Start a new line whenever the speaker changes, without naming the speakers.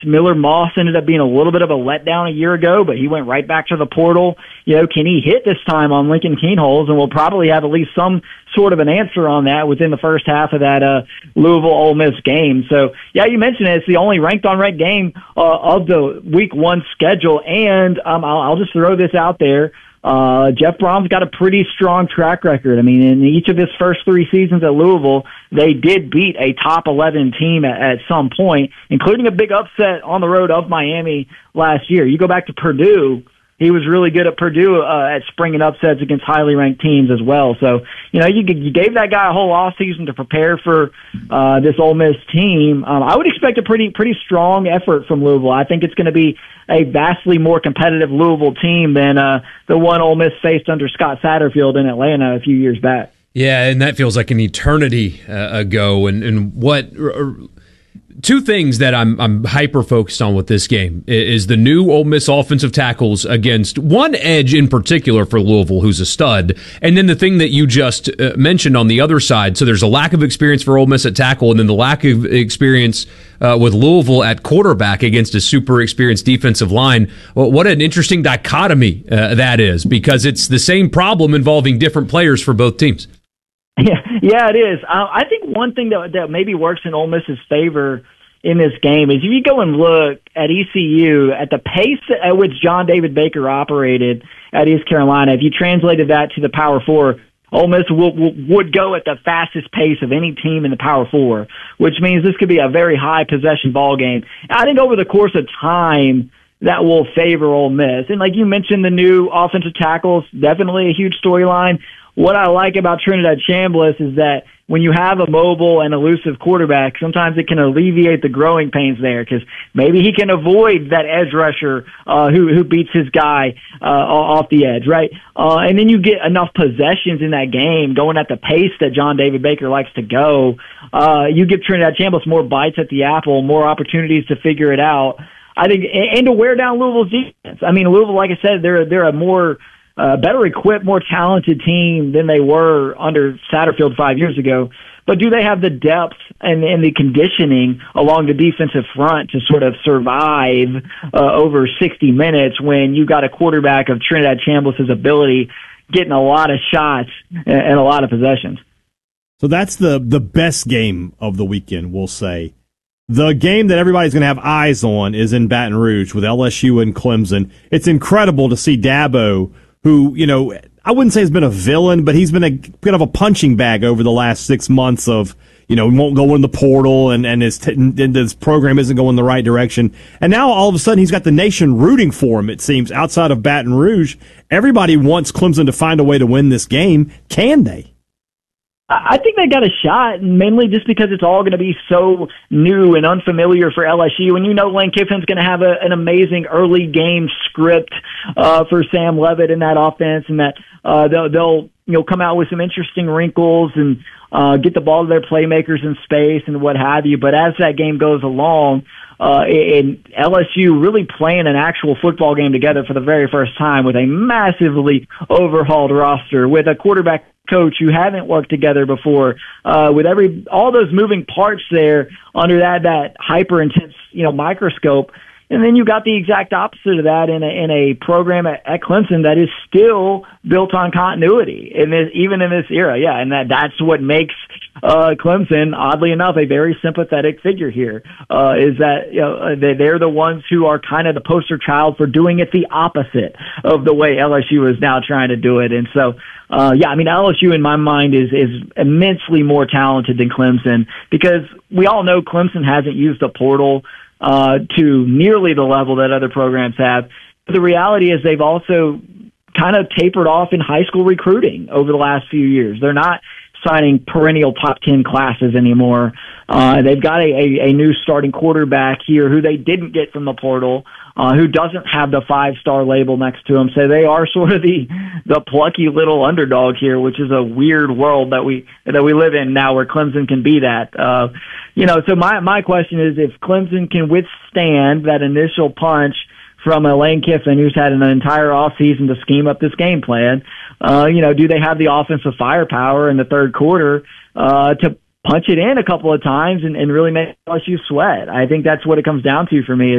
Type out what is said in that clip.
Miller Moss ended up being a little bit of a letdown a year ago, but he went right back to the portal. Can he hit this time on Lincoln Keenholz? And we'll probably have at least some sort of an answer on that within the first half of that Louisville Ole Miss game. So, yeah, you mentioned it. It's the only ranked-on-ranked game of the Week 1 schedule. And I'll just throw this out there. Jeff Brom's got a pretty strong track record. I mean, in each of his first 3 seasons at Louisville, they did beat a top 11 team at some point, including a big upset on the road of Miami last year. You go back to Purdue, he was really good at Purdue at springing upsets against highly ranked teams as well. So, you gave that guy a whole offseason to prepare for this Ole Miss team. I would expect a pretty strong effort from Louisville. I think it's going to be a vastly more competitive Louisville team than the one Ole Miss faced under Scott Satterfield in Atlanta a few years back.
Yeah, and that feels like an eternity ago. And what... Two things that I'm hyper focused on with this game is the new Ole Miss offensive tackles against one edge in particular for Louisville, who's a stud, and then the thing that you just mentioned on the other side. So there's a lack of experience for Ole Miss at tackle, and then the lack of experience with Louisville at quarterback against a super experienced defensive line. Well, what an interesting dichotomy that is, because it's the same problem involving different players for both teams.
Yeah, it is. I think one thing that maybe works in Ole Miss's favor in this game is if you go and look at ECU, at the pace at which John David Baker operated at East Carolina, if you translated that to the Power 4, Ole Miss would go at the fastest pace of any team in the Power 4, which means this could be a very high possession ball game. I think over the course of time, that will favor Ole Miss. And like you mentioned, the new offensive tackles, definitely a huge storyline. What I like about Trinidad Chambliss is that when you have a mobile and elusive quarterback, sometimes it can alleviate the growing pains there because maybe he can avoid that edge rusher who beats his guy off the edge, right? And then you get enough possessions in that game going at the pace that John David Baker likes to go. You give Trinidad Chambliss more bites at the apple, more opportunities to figure it out. I think, and to wear down Louisville's defense. I mean, Louisville, like I said, they're a more better equipped, more talented team than they were under Satterfield 5 years ago. But do they have the depth and the conditioning along the defensive front to sort of survive over 60 minutes when you got a quarterback of Trinidad Chambliss's ability getting a lot of shots and a lot of possessions?
So that's the best game of the weekend, we'll say. The game that everybody's going to have eyes on is in Baton Rouge with LSU and Clemson. It's incredible to see Dabo, who, I wouldn't say has been a villain, but he's been a bit of a punching bag over the last 6 months of, he won't go in the portal and his program isn't going the right direction. And now all of a sudden he's got the nation rooting for him, it seems, outside of Baton Rouge. Everybody wants Clemson to find a way to win this game. Can they?
I think they got a shot, mainly just because it's all going to be so new and unfamiliar for LSU. And Lane Kiffin's going to have an amazing early game script for Sam Leavitt in that offense, and that they'll come out with some interesting wrinkles and get the ball to their playmakers in space and what have you. But as that game goes along, and LSU really playing an actual football game together for the very first time with a massively overhauled roster, with a quarterback coach who haven't worked together before, with all those moving parts there under that hyper intense microscope. And then you got the exact opposite of that in a program at Clemson that is still built on continuity even in this era. Yeah, and that's what makes Clemson, oddly enough, a very sympathetic figure here. Is that they're the ones who are kind of the poster child for doing it the opposite of the way LSU is now trying to do it. And so, LSU in my mind is immensely more talented than Clemson, because we all know Clemson hasn't used the portal to nearly the level that other programs have. But the reality is they've also kind of tapered off in high school recruiting over the last few years. They're not signing perennial top 10 classes anymore. They've got a new starting quarterback here who they didn't get from the portal, who doesn't have the 5-star label next to him. So they are sort of the plucky little underdog here, which is a weird world that we live in now, where Clemson can be that. So my question is, if Clemson can withstand that initial punch from Lane Kiffin, who's had an entire offseason to scheme up this game plan, do they have the offensive firepower in the third quarter to punch it in a couple of times and really make LSU sweat. I think that's what it comes down to for me.